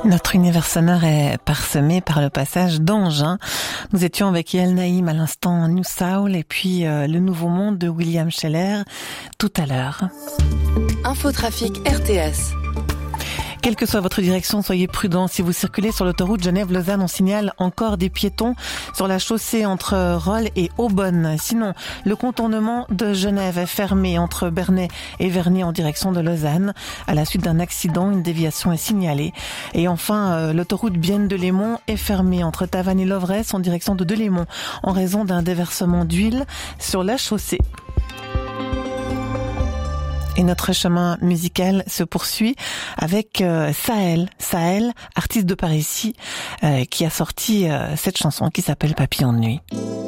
Notre univers sonore est parsemé par le passage d'anges. Nous étions avec Yael Naïm à l'instant New Soul et puis Le Nouveau Monde de William Scheller tout à l'heure. Infotrafic RTS. Quelle que soit votre direction, soyez prudents. Si vous circulez sur l'autoroute Genève-Lausanne, on signale encore des piétons sur la chaussée entre Rolle et Aubonne. Sinon, le contournement de Genève est fermé entre Bernay et Vernier en direction de Lausanne. À la suite d'un accident, une déviation est signalée. Et enfin, l'autoroute Bienne-Delémont est fermée entre Tavannes et Lovresse en direction de Delémont en raison d'un déversement d'huile sur la chaussée. Et notre chemin musical se poursuit avec Sahel, artiste de par ici, qui a sorti cette chanson qui s'appelle Papillon de nuit.